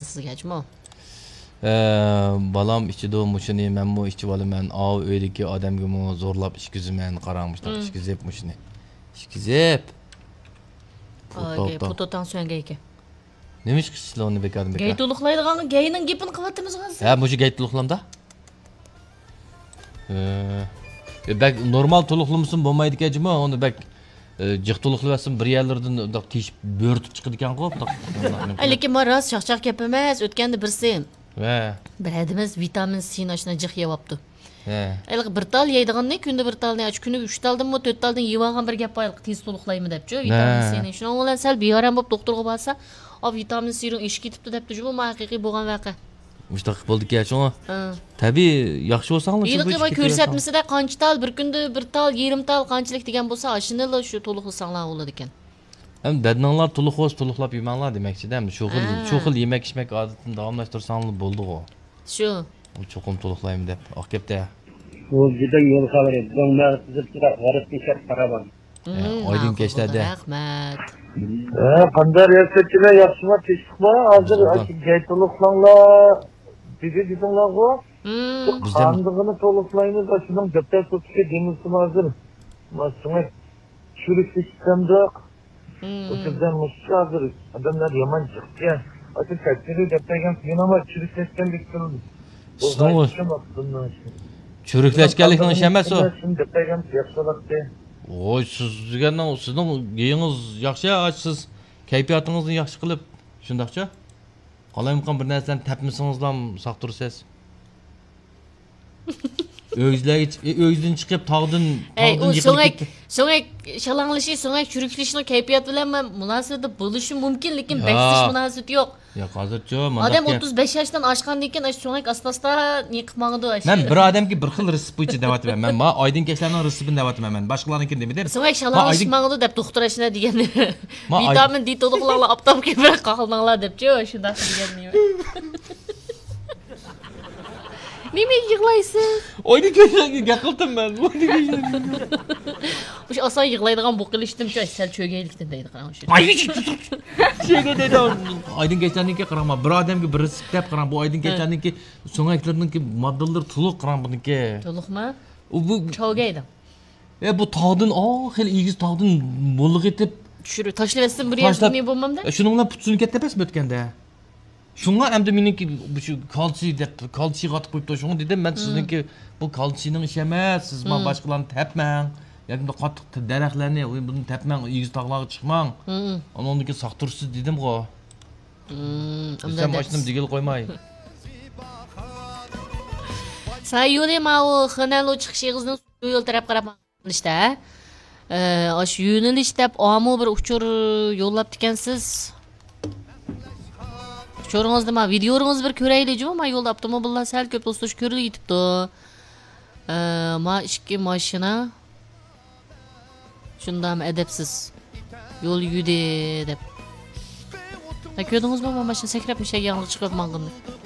sizga jimo. Balam içi doğmuşunu men mu içi olaman av öydeki adamga mu zorlab işkizimen qaranmışlar işkizepmişini. İşkizep. Fototansiyon geyke. Nima ishqilishlar uni bekardan bekar? Gay to'liqlaydigan gayning gapini qilyapmiz hozir. Ha, mushu gay to'liqlamda? Bak normal to'liqlamasin bo'lmaydi ekanmi? Uni bak jiq to'liqlasin bir yerlardan undaq teshib bo'rtib chiqadi ekan-ku. Lekin men rost shaqshaq gap emas, o'tganda birsi. Va. Bir hadimiz vitamin C nashna jiq yeyapti. Ha. Ayliq bir tal yeydiganni kunda bir talni, kuni 3 taldanmi 4 taldan yeb olgan bir gap ayliq tez to'liqlaymi debchi, vitamin C ni. Shuning bilan sal beoram bo'lib doktorga borsa, "O vitamin C ning ishi ketibdi" debdi, bu haqiqiy bo'lgan voqea. Mushtaq bo'ldi-ku, shunga. Tabii, yaxshi bo'lsanglar shu. Yilqi ko'rsatmasida qancha tal, bir kunda bir tal, yarim tal qanchalik degan bo'lsa, shunila shu to'liqlasanglar bo'ladi ekan. Ham dadninglar to'liqlab yemanglar demakchi-da. Shu xil yemak-ichmak odatini davomlashtirsanglar bo'ldi-ku. Shu. Cho'qim to'liqlaymi deb. Oq gapda. Bu juda yo'l xabar. Bunlar sizib turib, g'arib kechar qaraman. Oydin kechlarda. Rahmat. Qanday retseptlar yaxshimi, teshikmi? Hozir gay to'liqlanglar. Dedinglar-ku. Qandig'ini to'liqlaymiz, shundan gaplar so'tishga demizmi hozir? Mas'ullar chürük sistemde o'tirgan hozir odamlar yomon chiqdi. O'sha kattiri debtagan sinema chürüklashganlik qildi. Chürüklashganlikning ishi emas u. Shuni debtagan yaxshilikda. Oy, sizning yeyingiz yaxshi, siz kayfiyatingizni yaxshi qilib, shundaqcha? Qalayimqan bir narsani tapmisingizlar saq tursiz. O'zdan chiqib tog'dan yiqilib. So'ng shalanglishi, so'ng churukishning kayfiyat bilan munosabat bo'lishi mumkin, lekin baksiz munosabat yo'q. Yo'q, hozircha odam 35 yoshdan oshgandan keyin so'ng asta-asta yiqmag'idi. Men bir odamga bir xil resep bo'yicha da'vatman. Men oydin kechlarning resepini da'vatman. Men boshqalarniki demaydi. So'ng shalanglishmag'idi deb doktor ashuna degan. Vitamin D to'liqlarni aptobga bir qolinglar debchi, shunday degan. Nima yig'laysiz? Oydin kechlarga gaqildim men. Oydin kechlarga. O'sha oson yig'laydigan bu qilishdim-chi, sal cho'gaylikdan deydi qarang o'sha. Shega deydi. Oydin kechlarniki qarama, bir odamga bir resep deb qarang. Bu oydin kechlarniki so'ngaklarniki moddalar to'liq qarang buniki. To'liqmi? Bu cho'gaydi. Bu tog'dan xil egiz tog'dan mo'lliq etib tushirib tashlaversin bir yerga bo'lmamda. Shuning bilan putsini katta emasmi o'tganda? Shunga hamda meniki bu kalsiy deb kalsiy qatib qo'yibdi. Shunga dedim men sizniki bu kalsiyning ishi emas. Siz men boshqalarni tapmang. Yoki qattiq daraxtlarni buni tapmang, egiz tog'larga chiqmang. Ondan keyin saq tursiz dedim-ku. Sen başladım digil qo'ymay. Sayyo'li mau xanalo chiqishingizni yo'l taraf qarab qilishda. Osh yo'nalish deb omu bir uchur yo'llab ekansiz. Uchuringizni men videongizni bir ko'raylik-ku. Men yo'lda avtomobillar sal ko'p do'stlar ko'rilib yetibdi. Men ikki mashina shundam adabsiz yo'l yudi deb. Ko'rdingizmi, men mashina sakrab mishaga yangi chiqib mang'indi.